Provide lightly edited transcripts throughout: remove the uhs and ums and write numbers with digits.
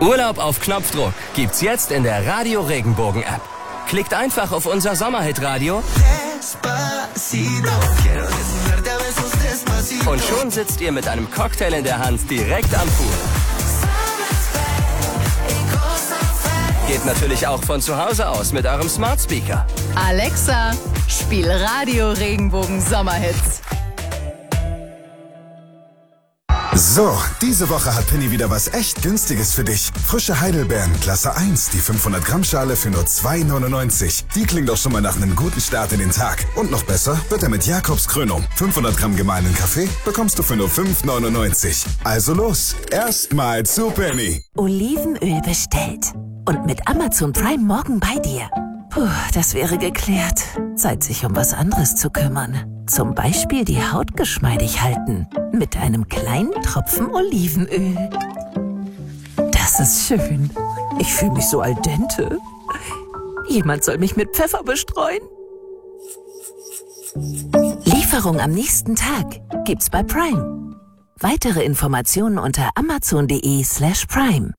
Urlaub auf Knopfdruck gibt's jetzt in der Radio Regenbogen App. Klickt einfach auf unser Sommerhit-Radio und schon sitzt ihr mit einem Cocktail in der Hand direkt am Pool. Geht natürlich auch von zu Hause aus mit eurem Smart Speaker. Alexa, spiel Radio Regenbogen Sommerhits. So, diese Woche hat Penny wieder was echt Günstiges für dich. Frische Heidelbeeren, Klasse 1, die 500 Gramm Schale für nur 2,99. Die klingt doch schon mal nach einem guten Start in den Tag. Und noch besser wird er mit Jakobs Krönung. 500 Gramm gemahlenen Kaffee bekommst du für nur 5,99. Also los, erstmal zu Penny. Olivenöl bestellt. Und mit Amazon Prime morgen bei dir. Puh, das wäre geklärt. Zeit, sich um was anderes zu kümmern. Zum Beispiel die Haut geschmeidig halten. Mit einem kleinen Tropfen Olivenöl. Das ist schön. Ich fühle mich so al dente. Jemand soll mich mit Pfeffer bestreuen. Lieferung am nächsten Tag gibt's bei Prime. Weitere Informationen unter amazon.de/prime.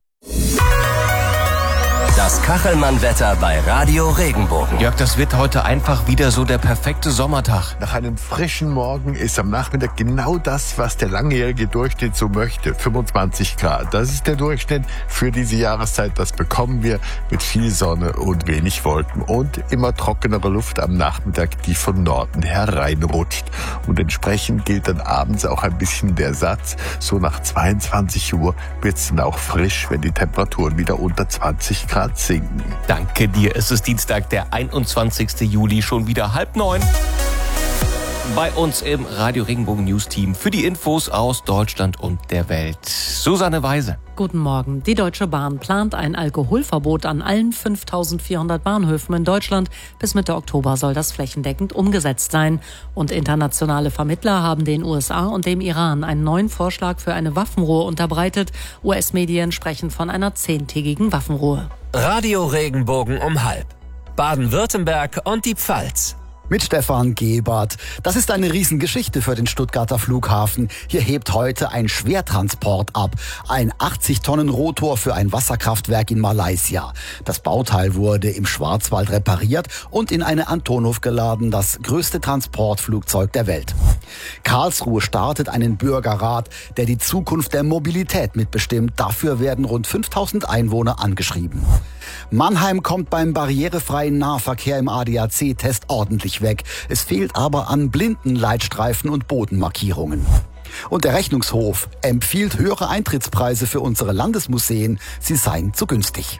Das Kachelmann-Wetter bei Radio Regenbogen. Jörg, das wird heute einfach wieder so der perfekte Sommertag. Nach einem frischen Morgen ist am Nachmittag genau das, was der langjährige Durchschnitt so möchte. 25 Grad. Das ist der Durchschnitt für diese Jahreszeit. Das bekommen wir mit viel Sonne und wenig Wolken und immer trockenere Luft am Nachmittag, die von Norden hereinrutscht. Und entsprechend gilt dann abends auch ein bisschen der Satz, so nach 22 Uhr wird es dann auch frisch, wenn die Temperaturen wieder unter 20 Grad sinken. Danke dir. Es ist Dienstag, der 21. Juli, schon wieder 8:30. Bei uns im Radio Regenbogen News Team für die Infos aus Deutschland und der Welt. Susanne Weise. Guten Morgen. Die Deutsche Bahn plant ein Alkoholverbot an allen 5.400 Bahnhöfen in Deutschland. Bis Mitte Oktober soll das flächendeckend umgesetzt sein. Und internationale Vermittler haben den USA und dem Iran einen neuen Vorschlag für eine Waffenruhe unterbreitet. US-Medien sprechen von einer 10-tägigen Waffenruhe. Radio Regenbogen um 12:30. Baden-Württemberg und die Pfalz. Mit Stefan Gebert. Das ist eine Riesengeschichte für den Stuttgarter Flughafen. Hier hebt heute ein Schwertransport ab. Ein 80-Tonnen-Rotor für ein Wasserkraftwerk in Malaysia. Das Bauteil wurde im Schwarzwald repariert und in eine Antonov geladen, das größte Transportflugzeug der Welt. Karlsruhe startet einen Bürgerrat, der die Zukunft der Mobilität mitbestimmt. Dafür werden rund 5.000 Einwohner angeschrieben. Mannheim kommt beim barrierefreien Nahverkehr im ADAC-Test ordentlich weg. Es fehlt aber an Blindenleitstreifen und Bodenmarkierungen. Und der Rechnungshof empfiehlt höhere Eintrittspreise für unsere Landesmuseen. Sie seien zu günstig.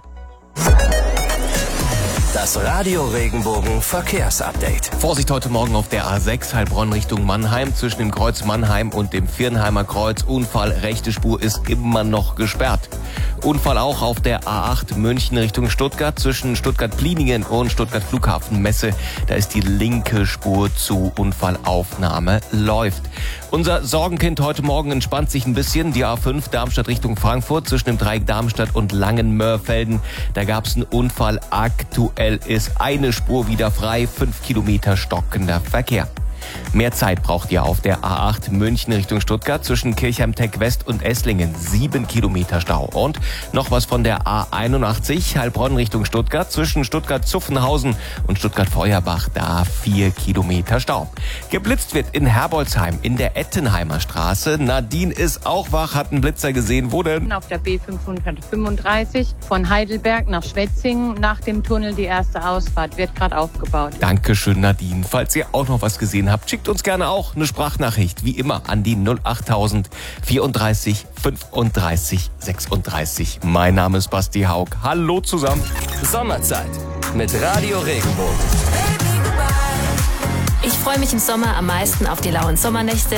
Das Radio Regenbogen Verkehrsupdate. Vorsicht heute Morgen auf der A6 Heilbronn Richtung Mannheim. Zwischen dem Kreuz Mannheim und dem Viernheimer Kreuz. Unfall, rechte Spur ist immer noch gesperrt. Unfall auch auf der A8 München Richtung Stuttgart. Zwischen Stuttgart-Pliningen und Stuttgart-Flughafen-Messe. Da ist die linke Spur zu. Unfallaufnahme läuft. Unser Sorgenkind heute Morgen entspannt sich ein bisschen. Die A5 Darmstadt Richtung Frankfurt zwischen dem Dreieck Darmstadt und Langenmörfelden. Da gab es einen Unfall. Aktuell ist eine Spur wieder frei. 5 Kilometer stockender Verkehr. Mehr Zeit braucht ihr auf der A8 München Richtung Stuttgart zwischen Kirchheim-Tech West und Esslingen. 7 Kilometer Stau. Und noch was von der A81 Heilbronn Richtung Stuttgart zwischen Stuttgart-Zuffenhausen und Stuttgart-Feuerbach. Da 4 Kilometer Stau. Geblitzt wird in Herbolzheim in der Ettenheimer Straße. Nadine ist auch wach, hat einen Blitzer gesehen. Wo denn? Auf der B535 von Heidelberg nach Schwetzingen. Nach dem Tunnel die erste Ausfahrt. Wird gerade aufgebaut. Dankeschön, Nadine. Falls ihr auch noch was gesehen habt, schickt uns gerne auch eine Sprachnachricht, wie immer, an die 08000 34 35 36. Mein Name ist Basti Haug. Hallo zusammen. Sommerzeit mit Radio Regenbogen. Ich freue mich im Sommer am meisten auf die lauen Sommernächte.